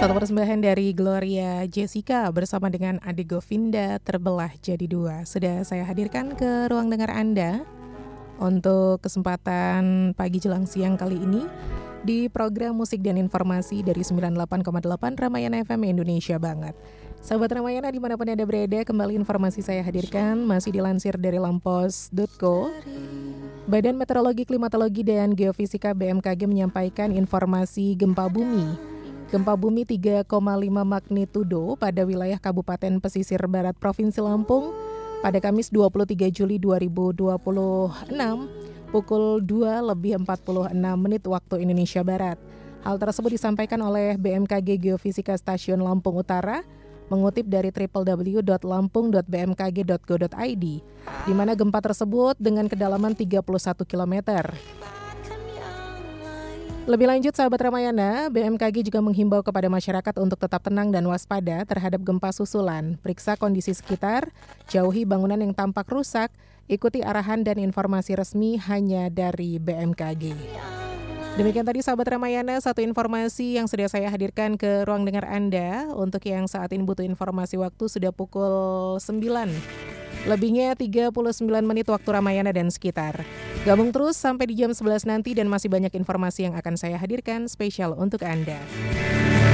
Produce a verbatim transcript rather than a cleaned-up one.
Satu persembahan dari Gloria Jessica bersama dengan Ade Govinda, Terbelah Jadi Dua. Sudah saya hadirkan ke ruang dengar Anda untuk kesempatan pagi jelang siang kali ini di program Musik dan Informasi dari sembilan puluh delapan koma delapan Ramayana F M Indonesia Banget. Sahabat Ramayana dimanapun Anda berada, kembali informasi saya hadirkan masih dilansir dari lampos titik co. Badan Meteorologi, Klimatologi, dan Geofisika B M K G menyampaikan informasi gempa bumi. Gempa bumi tiga koma lima magnitudo pada wilayah Kabupaten Pesisir Barat Provinsi Lampung pada Kamis dua puluh tiga Juli dua ribu dua puluh enam pukul dua lebih empat puluh enam menit waktu Indonesia Barat. Hal tersebut disampaikan oleh B M K G Geofisika Stasiun Lampung Utara mengutip dari w w w dot lampung dot b m k g dot go dot i d, di mana gempa tersebut dengan kedalaman tiga puluh satu kilometer. Lebih lanjut sahabat Ramayana, B M K G juga menghimbau kepada masyarakat untuk tetap tenang dan waspada terhadap gempa susulan. Periksa kondisi sekitar, jauhi bangunan yang tampak rusak, ikuti arahan dan informasi resmi hanya dari B M K G. Demikian tadi sahabat Ramayana, satu informasi yang sudah saya hadirkan ke ruang dengar Anda. Untuk yang saat ini butuh informasi waktu sudah pukul sembilan. Lebihnya tiga puluh sembilan menit waktu Ramayana dan sekitar. Gabung terus sampai di jam sebelas nanti dan masih banyak informasi yang akan saya hadirkan spesial untuk Anda.